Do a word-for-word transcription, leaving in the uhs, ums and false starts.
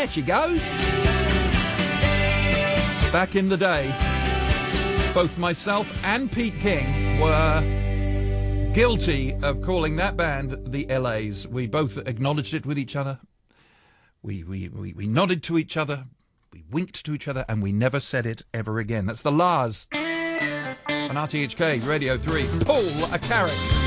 There she goes. Back in the day, both myself and Pete King were guilty of calling that band the L As. We both acknowledged it with each other. We, we, we, we nodded to each other. We winked to each other, and we never said it ever again. That's the Lars on R T H K Radio three. Pull a carrot.